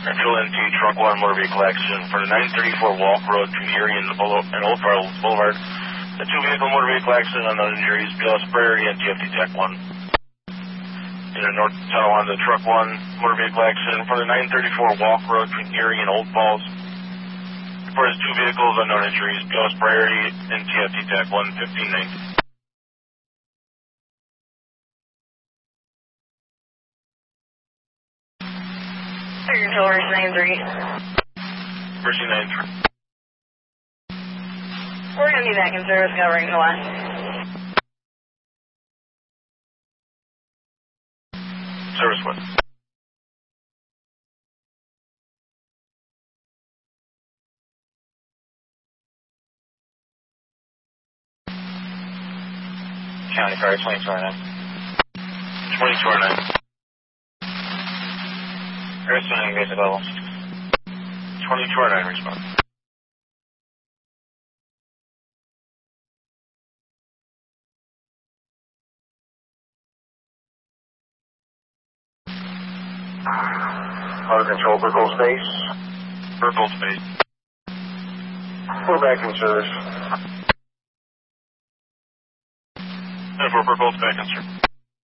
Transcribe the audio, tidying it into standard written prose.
Central NT Truck 1 motor vehicle accident for the 934 Walk Road between Erie and Old Farrell Boulevard. The two-vehicle motor vehicle accident, unknown injuries, BLS priority and TFT Tech 1. In the North Tonawanda Truck 1 motor vehicle accident for the 934 Walk Road between Erie and Old Falls. For his two vehicles, unknown injuries, BLS priority and TFT Tech 1, 1519. Control Mercy 93. Mercy 93. We're going to be back in service covering the line. Service what? County Fire 2029. 2029. Responding basic level. 2029 response. Auto control, Burkle Space. Burkle Space. We're back in service. And for Burkle, back in service.